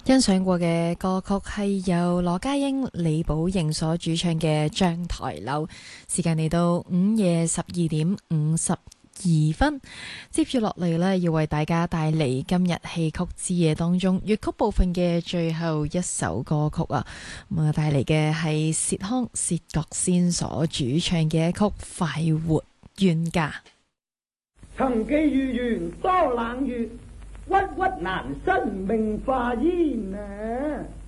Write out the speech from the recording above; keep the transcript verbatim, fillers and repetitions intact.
欣賞過嘅歌曲係由羅家英、李寶瑩所主唱嘅《章台樓》。時間嚟到午夜十二點五十二分，接住落嚟呢，要為大家帶嚟今日戲曲之夜當中粵曲部分嘅最後一首歌曲啊！咁啊，帶嚟嘅係薛康、薛覺先所主唱嘅一曲《快活冤家》。 曾記豫園多冷月，鬱鬱難伸明化煙啊！